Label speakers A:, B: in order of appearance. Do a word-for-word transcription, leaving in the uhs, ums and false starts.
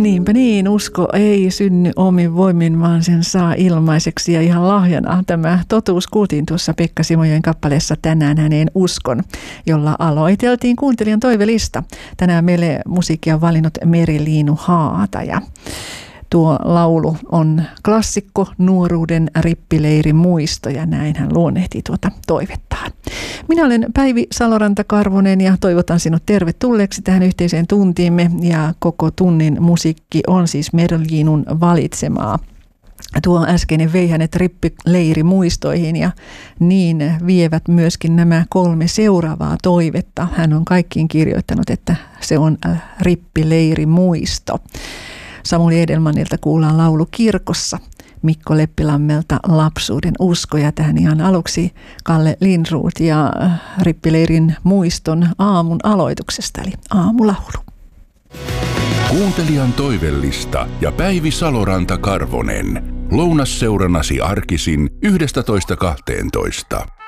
A: Niinpä niin, usko ei synny omin voimin, vaan sen saa ilmaiseksi ja ihan lahjana. Tämä totuus kuultiin tuossa Pekka Simojoen kappaleessa Tänään häneen uskon, jolla aloiteltiin kuuntelijan toivelista. Tänään meille musiikkia on valinnut Meri-Liinu Haataja. Tuo laulu on klassikko, nuoruuden rippileiri muisto, ja näin hän luonnehtii tuota toivettaan. Minä olen Päivi Saloranta-Karvonen ja toivotan sinut tervetulleeksi tähän yhteiseen tuntiimme, ja koko tunnin musiikki on siis Meri-Liinun valitsemaa. Tuo äskeinen vei hänet rippileiri muistoihin, ja niin vievät myöskin nämä kolme seuraavaa toivetta. Hän on kaikkiin kirjoittanut, että se on rippileiri muisto. Samuli Edelmanilta kuullaan laulu Kirkossa, Mikko Leppilammelta Lapsuuden usko, ja tähän ihan aluksi Kalle Lindroth ja rippileirin muiston aamun aloituksesta, eli aamulaulu.
B: Kuuntelijan toivellista ja Päivi Saloranta-Karvonen. Lounasseurannasi arkisin yhdestätoista kahteentoista.